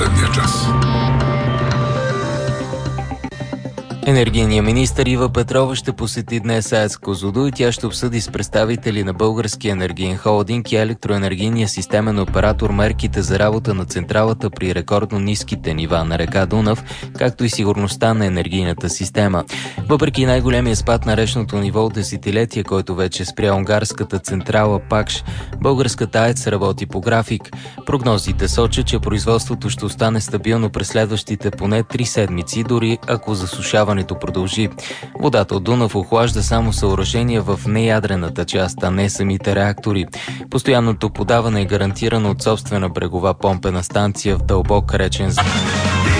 последния час. Енергийният министър Ива Петрова ще посети днес АЕЦ Козлодуй. Тя ще обсъди с представители на Българския енергиен холдинг и електроенергийния системен оператор мерките за работа на централата при рекордно ниските нива на река Дунав, както и сигурността на енергийната система. Въпреки най-големия спад на речното ниво от десетилетия, който вече спря унгарската централа Пакш, българската АЕЦ работи по график. Прогнозите сочат, че производството ще остане стабилно през следващите поне 3 седмици, дори ако засушаването продължи. Водата от Дунав охлажда само съоръжения в неядрената част, а не самите реактори. Постоянното подаване е гарантирано от собствена брегова помпена станция в дълбок речен